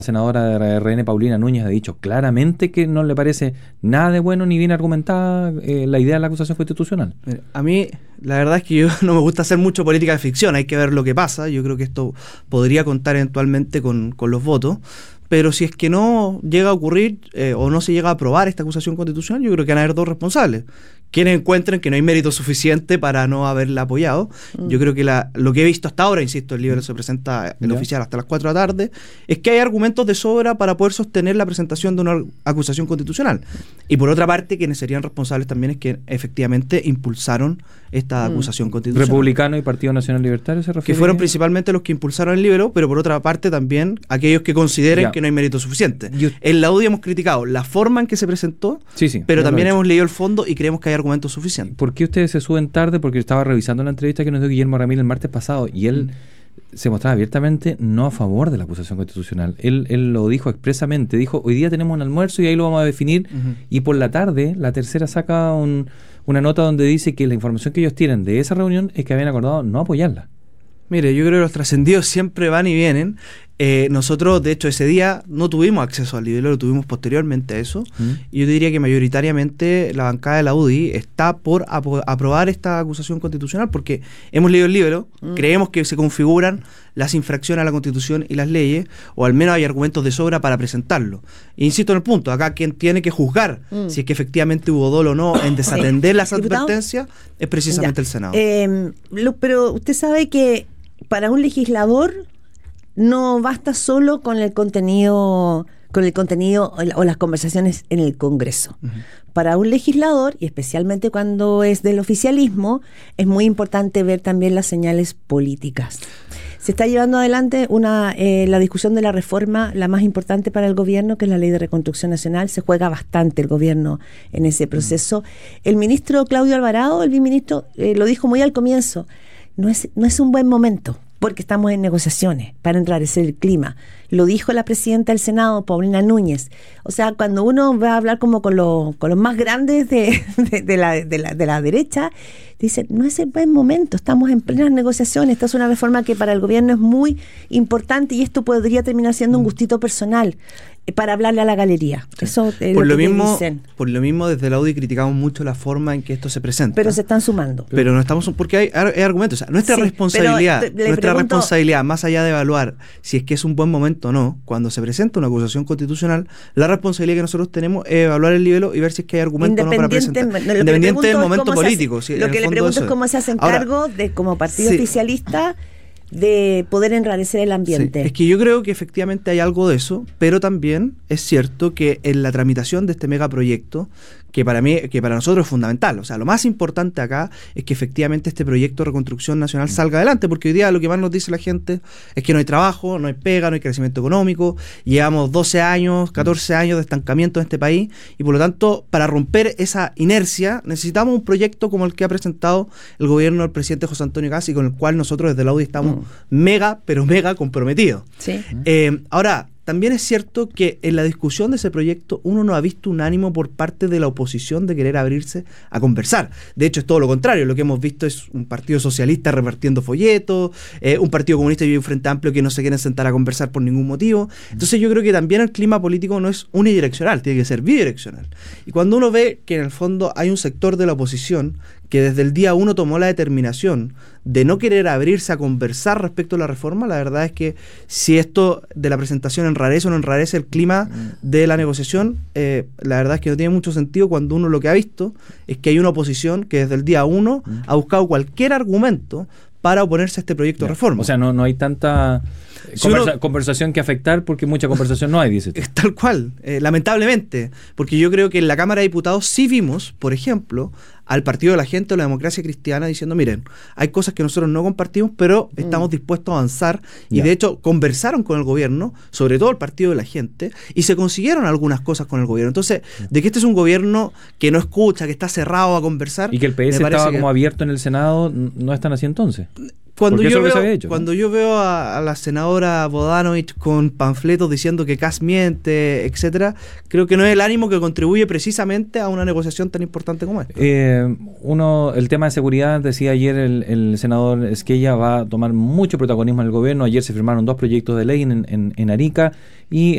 senadora de RN, Paulina Núñez, ha dicho claramente que no le parece nada de bueno ni bien argumentada la idea de la acusación constitucional. A mí, la verdad es que yo no me gusta hacer mucho política de ficción, hay que ver lo que pasa. Yo creo que esto podría contar eventualmente con los votos, pero si es que no llega a ocurrir o no se llega a aprobar esta acusación constitucional, yo creo que van a haber dos responsables. Quienes encuentren que no hay mérito suficiente para no haberla apoyado. Yo creo que lo que he visto hasta ahora, insisto, el libro se presenta el oficial hasta las 4 de la tarde, es que hay argumentos de sobra para poder sostener la presentación de una acusación constitucional. Y por otra parte, quienes serían responsables también es que efectivamente impulsaron esta acusación constitucional. Republicano y Partido Nacional Libertario se refiere. Que fueron principalmente los que impulsaron el libro, pero por otra parte también aquellos que consideren que no hay mérito suficiente. En la UDI hemos criticado la forma en que se presentó, pero también hemos leído el fondo y creemos que hay argumentos suficientes. ¿Por qué ustedes se suben tarde? Porque estaba revisando la entrevista que nos dio Guillermo Ramírez el martes pasado y él se mostraba abiertamente no a favor de la acusación constitucional. Él lo dijo expresamente, dijo, hoy día tenemos un almuerzo y ahí lo vamos a definir, y por la tarde la tercera saca una nota donde dice que la información que ellos tienen de esa reunión es que habían acordado no apoyarla. Mire, yo creo que los trascendidos siempre van y vienen. Nosotros, de hecho, ese día no tuvimos acceso al libro, lo tuvimos posteriormente a eso. Y yo diría que mayoritariamente la bancada de la UDI está por aprobar esta acusación constitucional, porque hemos leído el libro, creemos que se configuran las infracciones a la Constitución y las leyes, o al menos hay argumentos de sobra para presentarlo. E insisto en el punto, acá quien tiene que juzgar si es que efectivamente hubo dolo o no en desatender las advertencias es precisamente el Senado. Pero usted sabe que para un legislador no basta solo con el contenido o las conversaciones en el Congreso. Para un legislador, y especialmente cuando es del oficialismo, es muy importante ver también las señales políticas. Se está llevando adelante la discusión de la reforma, la más importante para el gobierno, que es la Ley de Reconstrucción Nacional. Se juega bastante el gobierno en ese proceso. El ministro Claudio Alvarado, el viceministro, lo dijo muy al comienzo, no es un buen momento, porque estamos en negociaciones para enrarecer el clima. Lo dijo la presidenta del Senado, Paulina Núñez. O sea, cuando uno va a hablar como con los más grandes de la derecha, dice, no es el buen momento, estamos en plenas negociaciones, esta es una reforma que para el gobierno es muy importante y esto podría terminar siendo un gustito personal para hablarle a la galería. Eso es por lo mismo, desde la UDI criticamos mucho la forma en que esto se presenta. Pero se están sumando. Pero no estamos, porque hay argumentos. O sea, nuestra responsabilidad, más allá de evaluar si es que es un buen momento o no, cuando se presenta una acusación constitucional, la responsabilidad que nosotros tenemos es evaluar el libro y ver si es que hay argumentos o no para presentar. Independiente del momento político. Lo que le pregunto es cómo se hacen cargo de, como partido oficialista, de poder enrarecer el ambiente. Sí, es que yo creo que efectivamente hay algo de eso, pero también es cierto que en la tramitación de este megaproyecto, que para nosotros es fundamental, o sea, lo más importante acá es que efectivamente este proyecto de reconstrucción nacional salga adelante, porque hoy día lo que más nos dice la gente es que no hay trabajo, no hay pega, no hay crecimiento económico, llevamos 12 años, 14 años de estancamiento en este país, y por lo tanto, para romper esa inercia, necesitamos un proyecto como el que ha presentado el gobierno del presidente José Antonio Kast, y con el cual nosotros desde la UDI estamos mega comprometidos. Sí. Ahora, también es cierto que en la discusión de ese proyecto uno no ha visto un ánimo por parte de la oposición de querer abrirse a conversar. De hecho, es todo lo contrario. Lo que hemos visto es un partido socialista repartiendo folletos, un partido comunista y un Frente Amplio que no se quieren sentar a conversar por ningún motivo. Entonces yo creo que también el clima político no es unidireccional, tiene que ser bidireccional. Y cuando uno ve que en el fondo hay un sector de la oposición que desde el día 1 tomó la determinación de no querer abrirse a conversar respecto a la reforma, la verdad es que si esto de la presentación enrarece o no enrarece el clima de la negociación, la verdad es que no tiene mucho sentido cuando uno lo que ha visto es que hay una oposición que desde el día 1 ha buscado cualquier argumento para oponerse a este proyecto de reforma. O sea, no hay tanta conversación que afectar porque mucha conversación no hay, dice usted. Tal cual, lamentablemente, porque yo creo que en la Cámara de Diputados sí vimos, por ejemplo, al Partido de la Gente o la Democracia Cristiana diciendo, miren, hay cosas que nosotros no compartimos, pero estamos dispuestos a avanzar, y de hecho conversaron con el gobierno, sobre todo el Partido de la Gente, y se consiguieron algunas cosas con el gobierno. Entonces, de que este es un gobierno que no escucha, que está cerrado a conversar... Y que el PS estaba como abierto en el Senado, ¿no están así entonces? cuando Porque eso yo es lo que se veo, había hecho, ¿no? cuando yo veo a la senadora Bodanovich con panfletos diciendo que Kast miente, etcétera, creo que no es el ánimo que contribuye precisamente a una negociación tan importante como esta. El tema de seguridad, decía ayer el senador Esquella, va a tomar mucho protagonismo en el gobierno. Ayer se firmaron 2 proyectos de ley en Arica y